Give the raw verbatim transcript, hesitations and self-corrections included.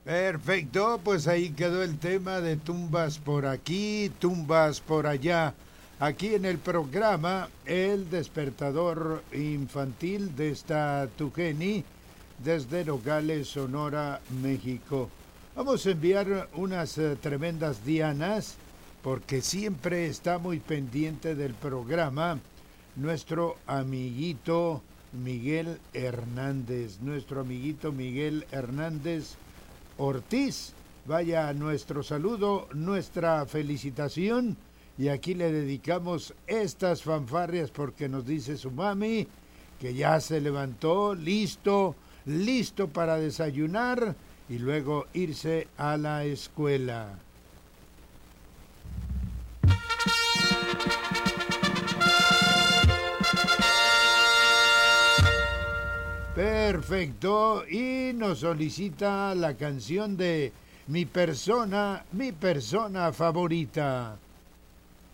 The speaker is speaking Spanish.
Perfecto, pues ahí quedó el tema de tumbas por aquí, tumbas por allá. Aquí en el programa El Despertador Infantil de esta Tujeni desde Nogales, Sonora, México. Vamos a enviar unas eh, tremendas dianas porque siempre está muy pendiente del programa nuestro amiguito Miguel Hernández, nuestro amiguito Miguel Hernández Ortiz. Vaya nuestro saludo, nuestra felicitación. Y aquí le dedicamos estas fanfarrias porque nos dice su mami que ya se levantó, listo, listo para desayunar y luego irse a la escuela. Perfecto, y nos solicita la canción de Mi persona, mi persona favorita.